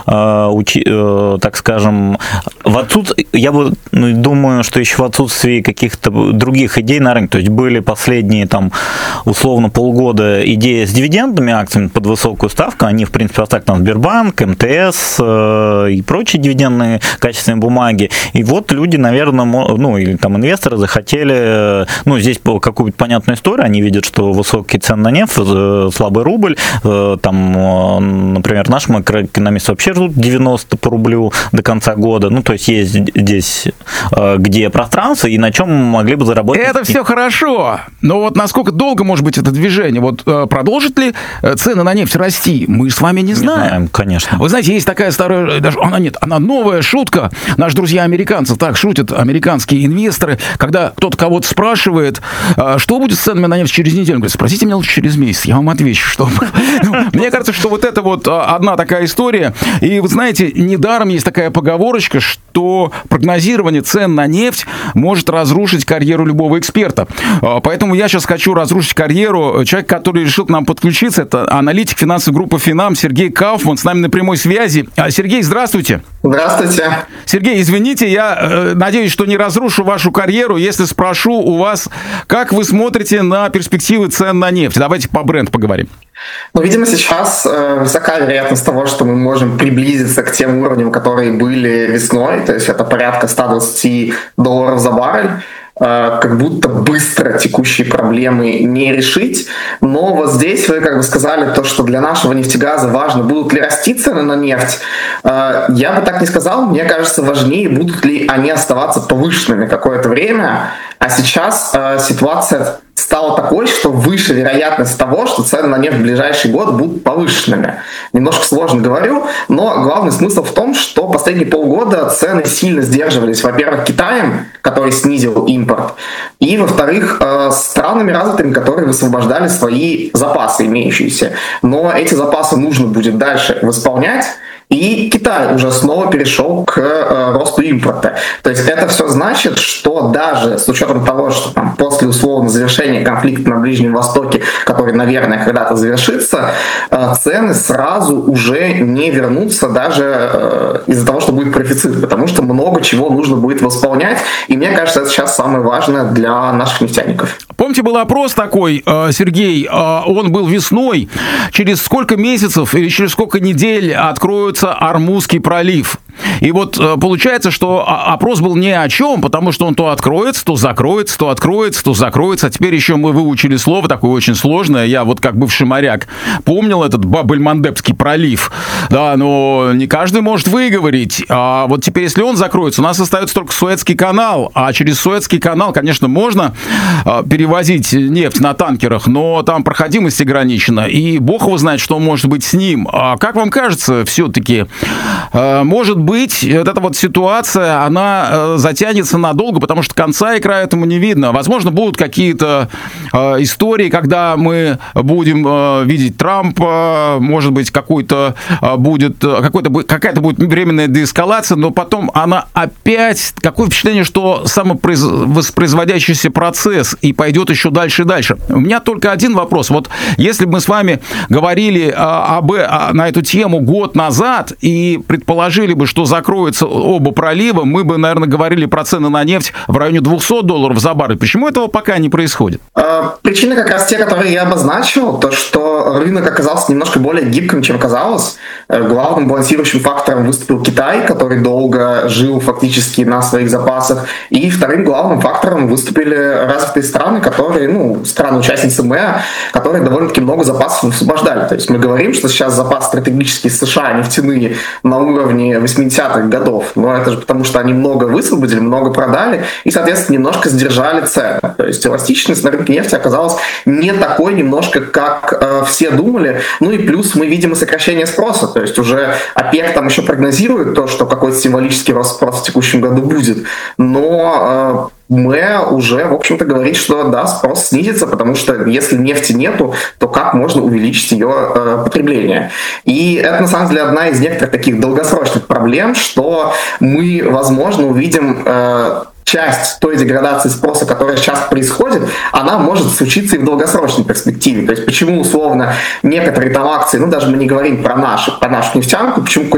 так скажем, я думаю, что еще в отсутствии каких-то других идей на рынке, то есть были последние, там, условно, полгода идеи с дивидендными акциями под высокую ставку, они, в принципе, так там Сбербанк, МТС и прочие дивидендные качественные бумаги, и вот люди, наверное, или там инвесторы захотели, здесь какую-то понятную историю, они видят, что высокие цены на нефть, слабый рубль, там, например, наш макроэкономист вообще ждут 90 по рублю до конца года, то есть есть здесь где пространство, и на чем могли бы заработать. Это все хорошо, но вот насколько долго может быть это движение? Вот продолжат ли цены на нефть расти? Мы с вами не знаем. Не знаем, конечно. Вы знаете, есть такая старая, даже она новая шутка. Наши друзья-американцы так шутят, американские инвесторы, когда кто-то кого-то спрашивает, что будет с ценами на нефть через неделю? Он говорит, спросите меня лучше через месяц, я вам отвечу, что... Мне кажется, что вот это вот одна такая история. И вы знаете, недаром есть такая поговорочка, что прогнозирование цен на нефть может разрушить карьеру любого эксперта. Поэтому я сейчас хочу разрушить карьеру человека, который решил к нам подключиться. Это аналитик финансовой группы «Финам» Сергей Кауфман с нами на прямой связи. Сергей, здравствуйте. Здравствуйте. Сергей, извините, я надеюсь, что не разрушу вашу карьеру, если спрошу у вас, как вы смотрите на перспективы цен на нефть. Давайте по бренду поговорим. Видимо, сейчас высока вероятность того, что мы можем приблизиться к тем уровням, которые были весной, то есть это порядка $120 за баррель. Как будто быстро текущие проблемы не решить. Но вот здесь вы сказали то, что для нашего нефтегаза важно, будут ли расти цены на нефть. Я бы так не сказал. Мне кажется, важнее, будут ли они оставаться повышенными какое-то время. А сейчас ситуация стала такой, что выше вероятность того, что цены на нефть в ближайший год будут повышенными. Немножко сложно говорю, но главный смысл в том, что последние полгода цены сильно сдерживались, во-первых, Китаем, который снизил импорт, и, во-вторых, странами развитыми, которые высвобождали свои запасы имеющиеся. Но эти запасы нужно будет дальше восполнять, и Китай уже снова перешел к росту импорта. То есть это все значит, что даже с учетом того, что там, после условно завершения конфликта на Ближнем Востоке, который, наверное, когда-то завершится, цены сразу уже не вернутся даже из-за того, что будет профицит, потому что много чего нужно будет восполнять, и мне кажется, это сейчас самое важное для наших нефтяников. Помните, был опрос такой, Сергей, он был весной, через сколько месяцев или через сколько недель откроются Ормузский пролив. И вот получается, что опрос был ни о чем, потому что он то откроется, то закроется, то откроется, то закроется. А теперь еще мы выучили слово такое очень сложное. Я вот как бывший моряк помнил этот Баб-эль-Мандебский пролив. Да, но не каждый может выговорить. А вот теперь, если он закроется, у нас остается только Суэцкий канал. А через Суэцкий канал, конечно, можно перевозить нефть на танкерах, но там проходимость ограничена. И бог его знает, что может быть с ним. А как вам кажется, все-таки, может быть, вот эта вот ситуация, она затянется надолго, потому что конца и края этому не видно. Возможно, будут какие-то истории, когда мы будем видеть Трампа, может быть, какая-то будет временная деэскалация, но потом она опять... Какое впечатление, что самовоспроизводящийся процесс и пойдет еще дальше и дальше. У меня только один вопрос. Вот если бы мы с вами говорили на эту тему год назад и предположили бы, что закроются оба пролива, мы бы, наверное, говорили про цены на нефть в районе $200 за баррель. Почему этого пока не происходит? Причины как раз те, которые я обозначил, то, что рынок оказался немножко более гибким, чем казалось. Главным балансирующим фактором выступил Китай, который долго жил фактически на своих запасах. И вторым главным фактором выступили развитые страны, страны-участницы МЭА, которые довольно-таки много запасов освобождали. То есть мы говорим, что сейчас запас стратегический США нефтяные на уровне 80-х годов. Но это же потому, что они много высвободили, много продали и, соответственно, немножко сдержали цены. То есть эластичность на рынке нефти оказалась не такой немножко, как все думали. Ну и плюс мы видим и сокращение спроса. То есть уже ОПЕК там еще прогнозирует то, что какой-то символический рост спроса в текущем году будет. Но МЭА уже, в общем-то, говорит, что да, спрос снизится, потому что если нефти нету, то как можно увеличить ее потребление? И это, на самом деле, одна из некоторых таких долгосрочных проблем, что мы, возможно, увидим часть той деградации спроса, которая сейчас происходит, она может случиться и в долгосрочной перспективе. То есть почему, условно, некоторые там акции, даже мы не говорим про нашу нефтянку, почему